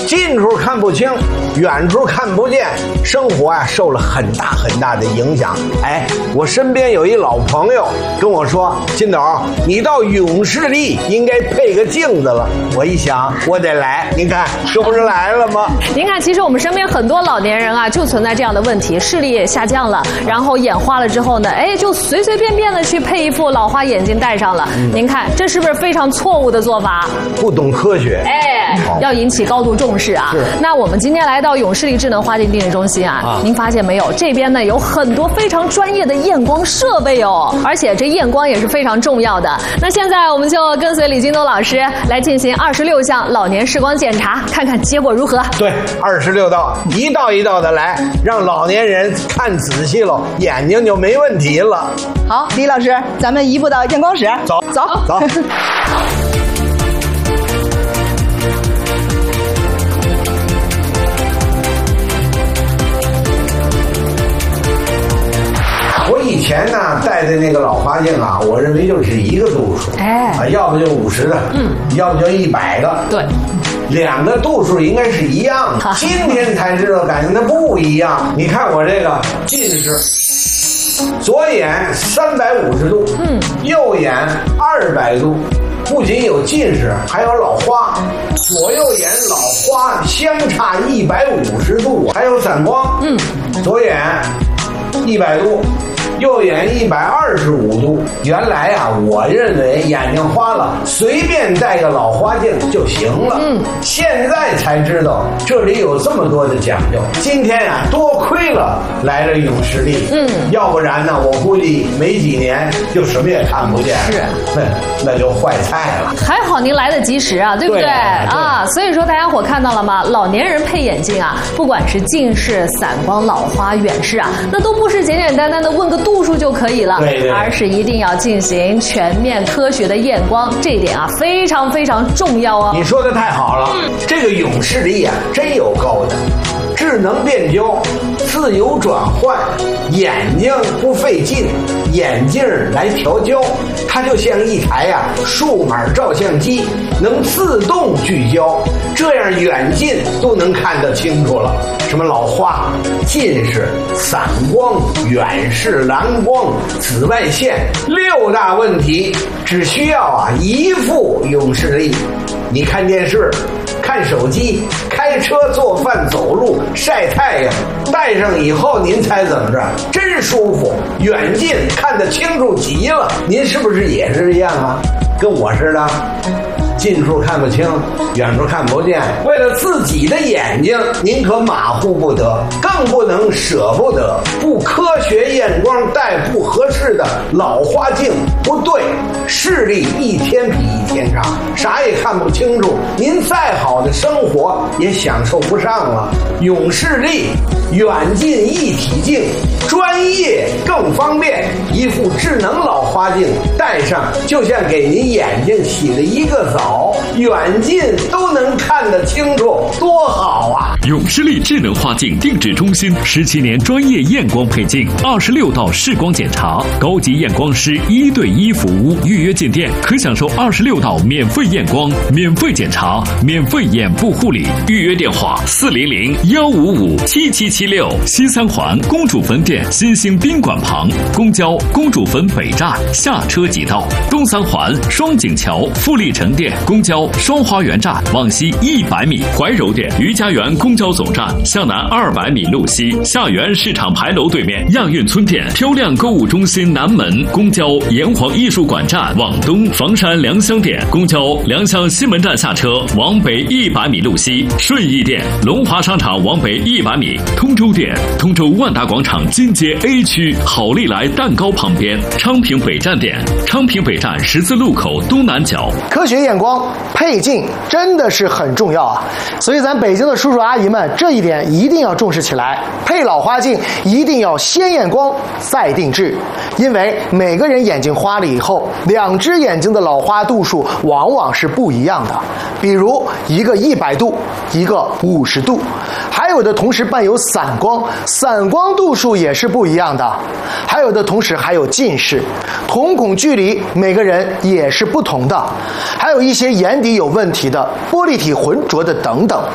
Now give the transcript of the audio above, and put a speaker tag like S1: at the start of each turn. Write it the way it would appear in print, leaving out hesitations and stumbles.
S1: 近处看不清，远处看不见，生活啊受了很大的影响。哎，我身边有一老朋友跟我说，金斗，你到永视力应该配个镜子了。我一想，我得来，您看这不是来了吗？
S2: 您看，其实我们身边很多老年人啊，就存在这样的问题，视力也下降了，然后眼花了之后呢，哎，就随便的去配一副老花眼镜戴上了。您看，这是不是非常错误的做法？
S1: 不懂科学，
S2: 哎，要引起高度重视啊！那我们今天来到永视力智能花镜定位中心啊，您发现没有？这边呢有很多非常专业的验光设备哦，而且这验光也是非常重要的。那现在我们就跟随李金斗老师来进行26项老年视光检查，看看结果如何。
S1: 对，26道，一道一道的来，让老年人看仔细了，眼睛就没问题了。
S3: 好，李老师，咱们移步到验光室，
S1: 走。我以前呢戴的那个老花镜啊，我认为就是一个度数，要不就50的，要不就100个，
S2: 对，
S1: 两个度数应该是一样的。今天才知道，感觉它不一样。你看我这个近视，左眼350度，右眼200度，不仅有近视，还有老花。左右眼老花相差150度，还有散光，左眼100度。右眼125度。原来啊，我认为眼睛花了，随便戴个老花镜就行了。现在才知道这里有这么多的讲究。今天啊，多亏了来了永视力。要不然呢，我估计没几年就什么也看不见。是，那就坏菜了。
S2: 还好您来得及时啊，对不对？啊，所以说大家伙看到了吗？老年人配眼镜啊，不管是近视、散光、老花、远视啊，那都不是简简单单的问个度数就可以了，而是一定要进行全面科学的验光，这一点啊非常重要哦。
S1: 你说的太好了，这个永视力啊真有高的，智能变焦，自由转换，眼睛不费劲，眼镜来调焦，它就像一台数码照相机，能自动聚焦，这样远近都能看得清楚了。什么老花、近视、散光、远视、蓝光、紫外线6大问题，只需要一副永视力。你看电视、看手机、开车、做饭、走路、晒太阳，戴上以后您猜怎么着？真舒服，远近看得清楚极了。您是不是也是这样啊？跟我似的，近处看不清，远处看不见，为了自己的眼睛，您可马虎不得，更不能舍不得。不科学验光戴不合适的老花镜不对，视力一天比一天差，啥也看不清楚，您再好的生活也享受不上了。永视力远近一体镜，专业更方便，一副智能老花镜戴上，就像给您眼睛洗了一个澡，远近都能看得清楚，多好啊！
S4: 永视力智能花镜定制中心17年专业验光配镜，26道视光检查，高级验光师1对1服务，预约进店可享受26道免费验光、免费检查、免费眼部护理。预约电话400-155-7776，西三环公主坟店新兴宾馆旁，公交公主坟北站下车即到；东三环双井桥富力城店公交双花园站往西100米，怀柔店余家园公交总站向南200米路西，下园市场牌楼对面亚运村店漂亮购物中心南门，公交炎黄艺术馆站往东，房山良乡店公交良乡西门站下车往北100米路西，顺义店龙华商场往北100米，通州店通州万达广场金街 A 区好利来蛋糕旁边，昌平北站店昌平北站十字路口东南角。
S5: 科学验光配镜真的是很重要啊，所以咱北京的叔叔阿姨们这一点一定要重视起来。配老花镜一定要先验光再定制，因为每个人眼睛花了以后，2只眼睛的老花度数往往是不一样的，比如一个100度，一个50度，还有的同时伴有散光，散光度数也是不一样的，还有的同时还有近视，瞳孔距离每个人也是不同的，还有一些眼底有问题的、玻璃体浑浊的等等。